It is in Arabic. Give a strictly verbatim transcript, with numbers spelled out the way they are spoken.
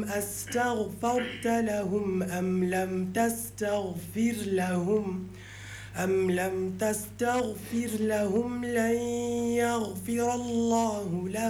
أستغفرت لهم أم لم تستغفر لهم أم لم تستغفر لهم لن يغفر الله لهم